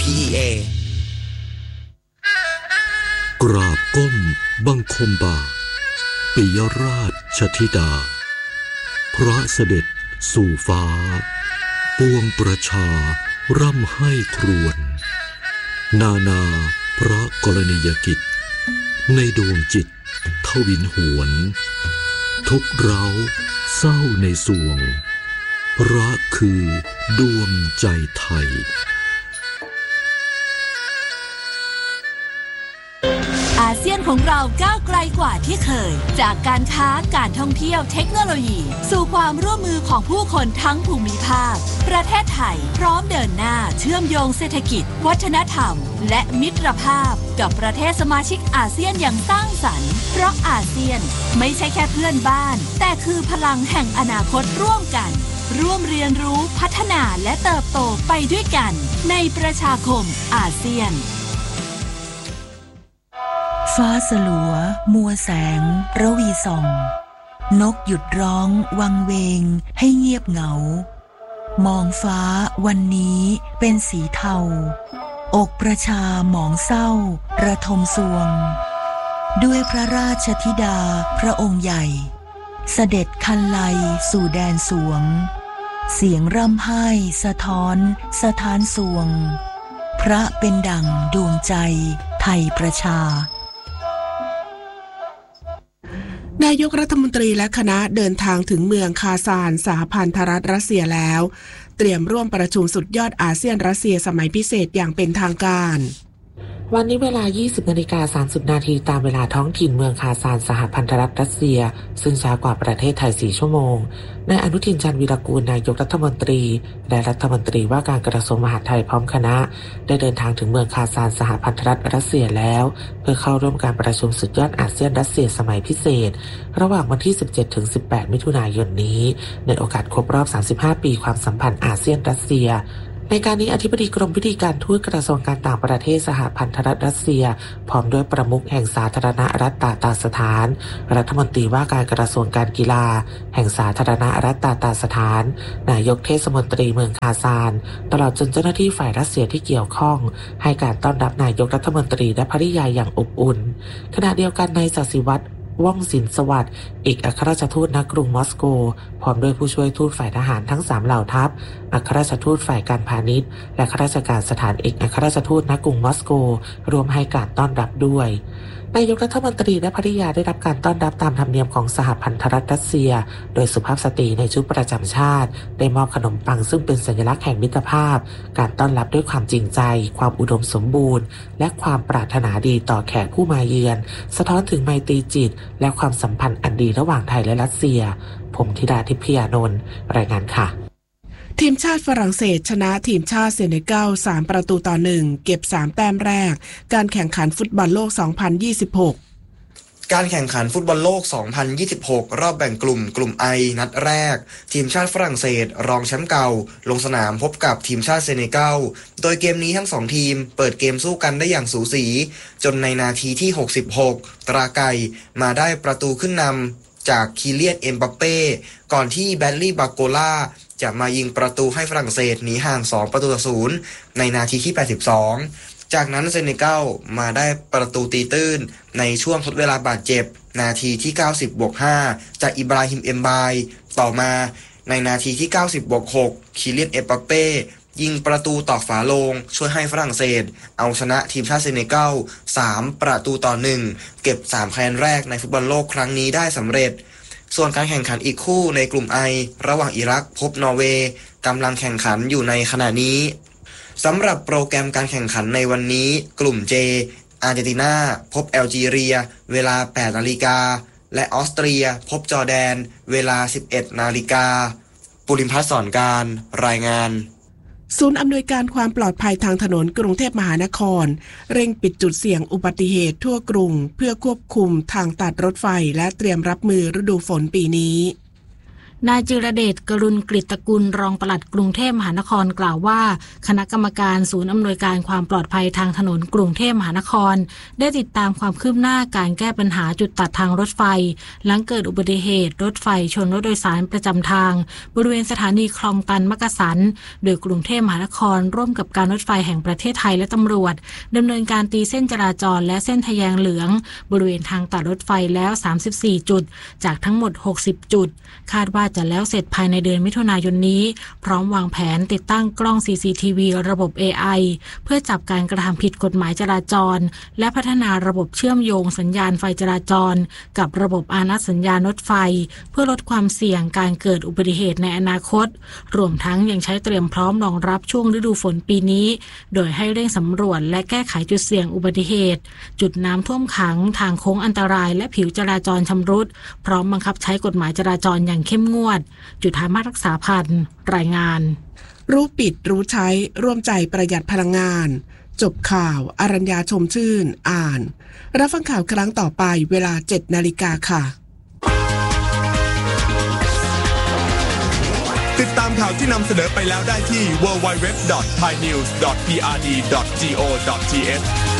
PEA กราบก้มบังคมบาทปิยราชธิดาพระเสด็จสู่ฟ้าปวงประชาร่ำให้ครวญนานาพระกรณียกิจในดวงจิตทวินหวนทุกเร้าเศร้าในสวงพระคือดวงใจไทยอาเซียนของเราก้าวไกลกว่าที่เคยจากการค้าการท่องเที่ยวเทคโนโลยีสู่ความร่วมมือของผู้คนทั้งภูมิภาคประเทศไทยพร้อมเดินหน้าเชื่อมโยงเศรษฐกิจวัฒนธรรมและมิตรภาพกับประเทศสมาชิกอาเซียนอย่างสร้างสรรค์เพราะอาเซียนไม่ใช่แค่เพื่อนบ้านแต่คือพลังแห่งอนาคตร่วมกันร่วมเรียนรู้พัฒนาและเติบโตไปด้วยกันในประชาคมอาเซียนฟ้าสลัวมัวแสงระวีส่องนกหยุดร้องวังเวงให้เงียบเหงามองฟ้าวันนี้เป็นสีเทาอกประชาหมองเศร้าระทมสวงด้วยพระราชธิดาพระองค์ใหญ่เสด็จคันไลสู่แดนสวงเสียงร่ำไห้สะท้อนสถานสวงพระเป็นดั่งดวงใจไทยประชานายกรัฐมนตรีและคณะเดินทางถึงเมืองคาซานสหพันธรัฐรัสเซียแล้วเตรียมร่วมประชุมสุดยอดอาเซียนรัสเซียสมัยพิเศษอย่างเป็นทางการวันนี้เวลา 20:30 นาทีตามเวลาท้องถิ่นเมืองคาซานสหพันธรัฐรัสเซียซึ่งช้ากว่าประเทศไทย4ชั่วโมงนายอนุทินชาญวีรกูลนายกรัฐมนตรีและรัฐมนตรีว่าการกระทรวงมหาดไทยพร้อมคณะได้เดินทางถึงเมืองคาซานสหพันธรัฐรัสเซียแล้วเพื่อเข้าร่วมการประชุมสุดยอดอาเซียนรัสเซียสมัยพิเศษระหว่างวันที่ 17-18 มิถุนายนนี้ในโอกาสครบรอบ 35 ปีความสัมพันธ์อาเซียนรัสเซียในการนี้อธิบดีกรมวิธีการทูตกระทรวงการต่างประเทศสหพันธรัฐรัสเซียพร้อมด้วยประมุขแห่งสาธารณรัฐตาตาสถานรัฐมนตรีว่าการกระทรวงการกีฬาแห่งสาธารณรัฐตาตาสถานนายกเทศมนตรีเมืองคาซานตลอดจนเจ้าหน้าที่ฝ่ายรัสเซียที่เกี่ยวข้องให้การต้อนรับนายกรัฐมนตรีและภริยาอย่างอบอุ่นขณะเดียวกันนายศศิวัตรว่องสินสวัสดิ์เอกอัครราชทูตณกรุงมอสโกพร้อมด้วยผู้ช่วยทูตฝ่ายทหารทั้ง3เหล่าทัพอัครราชทูตฝ่ายการพาณิชย์และข้าราชการสถานเอกอัครราชทูตณกรุงมอสโกรวมให้การต้อนรับด้วยนายกรัฐมนตรีและภริยาได้รับการต้อนรับตามธรรมเนียมของสหพันธรัฐรัสเซียโดยสุภาพสตรีในชุดประจำชาติได้มอบขนมปังซึ่งเป็นสัญลักษณ์แห่งมิตรภาพการต้อนรับด้วยความจริงใจความอุดมสมบูรณ์และความปรารถนาดีต่อแขกผู้มาเยือนสะท้อนถึงไมตรีจิตและความสัมพันธ์อันดีระหว่างไทยและรัสเซียผมธิดาทิพยานนท์รายงานค่ะทีมชาติฝรั่งเศสชนะทีมชาติเซเนกัล3-1เก็บ3แต้มแรกการแข่งขันฟุตบอลโลก2026 การแข่งขันฟุตบอลโลก2026รอบแบ่งกลุ่ม I นัดแรกทีมชาติฝรั่งเศสรองแชมป์เก่าลงสนามพบกับทีมชาติเซเนกัลโดยเกมนี้ทั้ง2ทีมเปิดเกมสู้กันได้อย่างสูสีจนในนาทีที่66ตราไก่มาได้ประตูขึ้นนำจากคีเลียน เอ็มบัปเป้ก่อนที่แบลลี่ บาโกล่าจะมายิงประตูให้ฝรั่งเศสหนีห่าง2-0ในนาทีที่82จากนั้นเซเนกัลมาได้ประตูตีตื้นในช่วงทดเวลาบาดเจ็บนาทีที่90+5จากอิบราฮิม เอ็มบายต่อมาในนาทีที่90+6คีเลียน เอ็มบัปเป้ยิงประตูตอกฝาโลงช่วยให้ฝรั่งเศสเอาชนะทีมชาติเซเนกัล3-1เก็บ3คะแนนแรกในฟุตบอลโลกครั้งนี้ได้สำเร็จส่วนการแข่งขันอีกคู่ในกลุ่ม I ระหว่างอิรักพบนอร์เวย์กำลังแข่งขันอยู่ในขณะนี้สำหรับโปรแกรมการแข่งขันในวันนี้กลุ่ม J อาร์เจนตินาพบแอลจีเรียเวลา 8 นาฬิกาและออสเตรียพบจอร์แดนเวลา 11 นาฬิกาปุริมพัฒน์ สอนการรายงานศูนย์อำนวยการความปลอดภัยทางถนนกรุงเทพมหานครเร่งปิดจุดเสี่ยงอุบัติเหตุทั่วกรุงเพื่อควบคุมทางตัดรถไฟและเตรียมรับมือฤดูฝนปีนี้นายจิรเดช กรุณกฤตกุลรองปลัดกรุงเทพมหานครกล่าวว่าคณะกรรมการศูนย์อำนวยการความปลอดภัยทางถนนกรุงเทพมหานครได้ติดตามความคืบหน้าการแก้ปัญหาจุดตัดทางรถไฟหลังเกิดอุบัติเหตุรถไฟชนรถโดยสารประจำทางบริเวณสถานีคลองตันมักกะสันโดยกรุงเทพมหานครร่วมกับการรถไฟแห่งประเทศไทยและตำรวจดำเนินการตีเส้นจราจรและเส้นทะแยงเหลืองบริเวณทางตัดรถไฟแล้ว34จุดจากทั้งหมด60จุดคาดว่าจะแล้วเสร็จภายในเดือนมิถุนายนนี้พร้อมวางแผนติดตั้งกล้อง CCTV ระบบ AI เพื่อจับการกระทำผิดกฎหมายจราจรและพัฒนาระบบเชื่อมโยงสัญญาณไฟจราจรกับระบบอานัตสัญญาณรถไฟเพื่อลดความเสี่ยงการเกิดอุบัติเหตุในอนาคตรวมทั้งยังใช้เตรียมพร้อมรองรับช่วงฤดูฝนปีนี้โดยให้เร่งสำรวจและแก้ไขจุดเสี่ยงอุบัติเหตุจุดน้ำท่วมขังทางโค้งอันตรายและผิวจราจรชำรุดพร้อมบังคับใช้กฎหมายจราจรอย่างเข้มงวดจุฑามาศรักษาพันธ์รายงานรู้ปิดรู้ใช้ร่วมใจประหยัดพลังงานจบข่าวอรัญญาชมชื่นอ่านรับฟังข่าวครั้งต่อไปเวลา 7 นาฬิกาค่ะติดตามข่าวที่นำเสนอไปแล้วได้ที่ www.thainews.prd.go.th